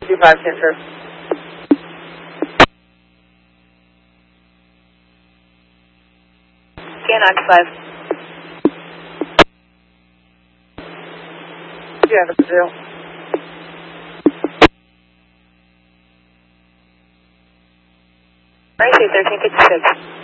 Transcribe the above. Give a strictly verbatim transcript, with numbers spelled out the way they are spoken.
two five, transfer. Scan occupied. Yeah, that's zero. Right, thirteen fifty-six.